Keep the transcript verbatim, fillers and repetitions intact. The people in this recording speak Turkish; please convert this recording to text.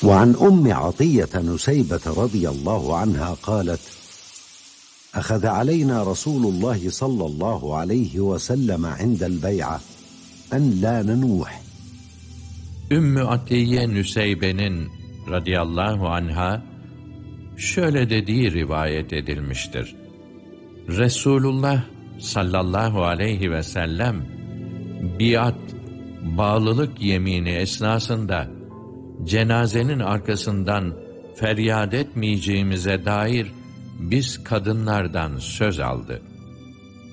وعن أم عطية نسيبة رضي الله عنها قالت: أخذ علينا رسول الله صلى الله عليه وسلم عند البيعة أن لا ننوح. Ümmü Atiye Nüseybe'nin radıyallahu anha şöyle dediği rivayet edilmiştir. Resulullah sallallahu aleyhi ve sellem biat, bağlılık yemini esnasında cenazenin arkasından feryat etmeyeceğimize dair biz kadınlardan söz aldı.